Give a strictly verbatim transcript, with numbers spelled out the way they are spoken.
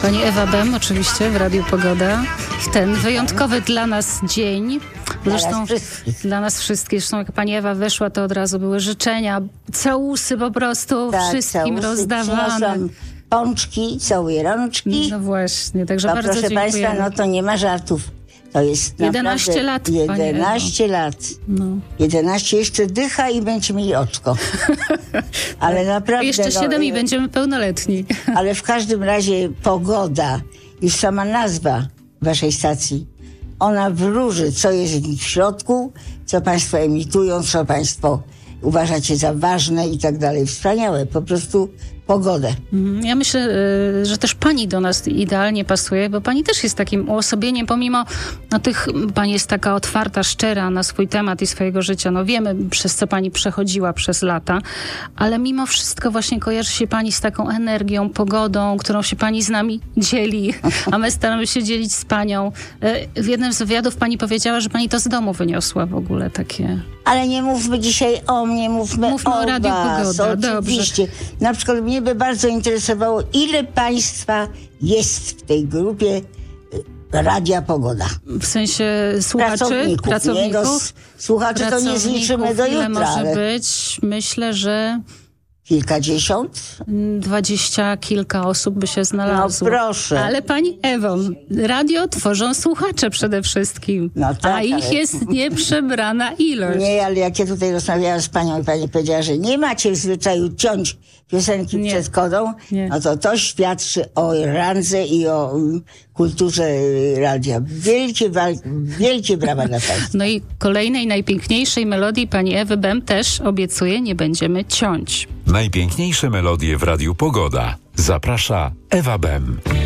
Pani Ewa Bem oczywiście w Radiu Pogoda w ten wyjątkowy dla nas dzień. Zresztą Dla nas wszystkich. Dla nas wszystkich. Zresztą jak pani Ewa weszła, to od razu były życzenia, całusy po prostu Tak, wszystkim całusy rozdawane. przyniosłam pączki, całuję rączki. No właśnie, także To, bardzo proszę dziękuję. Państwa, no to nie ma żartów. To jest jedenaście lat, pani Ewo. jedenaście lat. No. jedenaście jeszcze dycha i będzie mieli oczko. Ale naprawdę... Jeszcze no, siedem i będziemy pełnoletni. Ale w każdym razie pogoda, już sama nazwa waszej stacji, ona wróży, co jest w środku, co Państwo emitują, co Państwo uważacie za ważne i tak dalej. Wspaniałe, po prostu pogodę. Ja myślę, y, że też pani do nas idealnie pasuje, bo pani też jest takim uosobieniem, pomimo no, tych, pani jest taka otwarta, szczera na swój temat i swojego życia. No wiemy, przez co pani przechodziła przez lata, ale mimo wszystko właśnie kojarzy się pani z taką energią, pogodą, którą się pani z nami dzieli, a my staramy się dzielić z panią. Y, w jednym z wywiadów pani powiedziała, że pani to z domu wyniosła w ogóle takie... Ale nie mówmy dzisiaj o mnie, mówmy, Mówmy o, o Radiu was. Pogoda, Oczywiście. Na przykład mnie by bardzo interesowało, ile państwa jest w tej grupie y, Radia Pogoda. W sensie słuchaczy, Pracowników. pracowników. Nie, no, s- słuchaczy to nie zliczymy do Ile jutra, może ale być? Myślę, że kilkadziesiąt? dwadzieścia kilka osób by się No znalazło. proszę. Ale pani Ewo, radio tworzą słuchacze przede wszystkim. No tak, a ich ale- jest nieprzebrana ilość. Nie, ale jak ja tutaj rozmawiałam z panią i pani powiedziała, że nie macie w zwyczaju ciąć piosenki Nie. przed kodą, Nie. no to to świadczy o randze i o mm, kulturze y, radia. Wielkie, wal- wielkie brawa dla państwa. No i kolejnej, najpiękniejszej melodii pani Ewy Bem też obiecuje, nie będziemy ciąć. Najpiękniejsze melodie w Radiu Pogoda. Zaprasza Ewa Bem.